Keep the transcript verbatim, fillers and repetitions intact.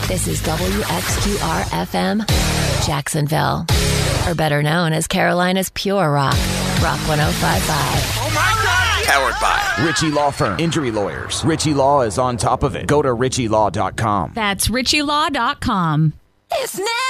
This is W X Q R F M, Jacksonville. Or better known as Carolina's Pure Rock, Rock one oh five point five. Oh my God! Powered by Ritchie Law Firm. Injury lawyers. Ritchie Law is on top of it. Go to ritchie law dot com. That's ritchie law dot com. It's now!